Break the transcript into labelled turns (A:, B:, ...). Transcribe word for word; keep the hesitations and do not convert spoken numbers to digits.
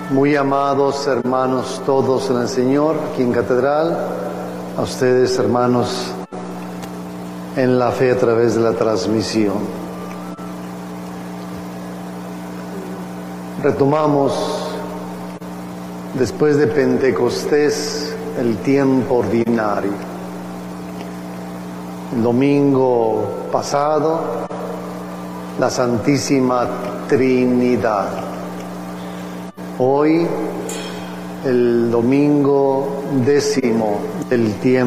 A: Muy amados hermanos todos en el Señor, aquí en Catedral, a ustedes hermanos en la fe a través de la transmisión. Retomamos después de Pentecostés el tiempo ordinario. El domingo pasado, la Santísima Trinidad. Hoy, el domingo décimo del tiempo